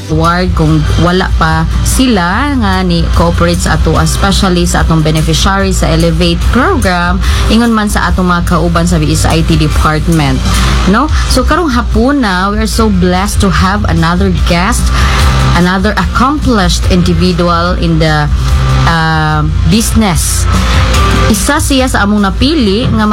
award kung wala pa sila nga ni cooperate sa ato, especially sa atong beneficiary sa Elevate program, ingon man sa atong mga kauban sa BSIT department, no? So karong hapon na, we are so blessed to have another guest, another accomplished individual in the business. Isa siya sa among napili nga